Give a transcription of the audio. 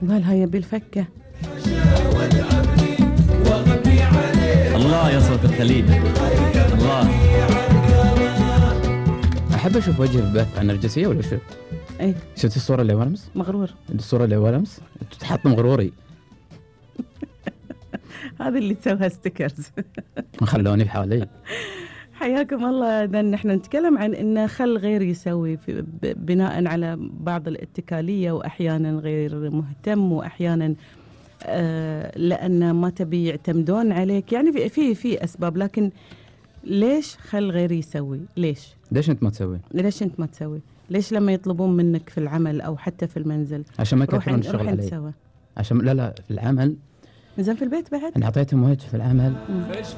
قال هيا بالفكة. الله يا صوت الخليج، الله. احب اشوف وجه البث النرجسيه ولا شو؟ اي شفتي الصوره اللي اول امس؟ مغرور. الصوره اللي اول امس تحط مغروري. هذا اللي تسويها ستيكرز. ما خلوني بحالي. حياكم الله. إذا نحن نتكلم عن إن خل غير يسوي بناء على بعض الاتكالية، وأحيانا غير مهتم، وأحيانا لأن ما تبي يعتمدون عليك، يعني في أسباب. لكن ليش خل غير يسوي؟ ليش أنت ما تسوي؟ ليش أنت ما تسوي؟ ليش لما يطلبون منك في العمل أو حتى في المنزل عشان ما يكثرون الشغل علي؟ عشان لا في العمل. زين في البيت بعد أنا أعطيتهم وجه في العمل.